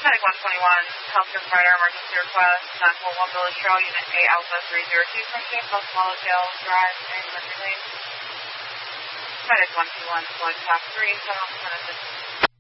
Medic 121, healthcare provider, emergency request, 941 Village Trail, Unit A Alpha 302, from St. Paul Swallowtail Drive in Liberty Lane. Medic 121, Floyd Path 3, 7 minutes.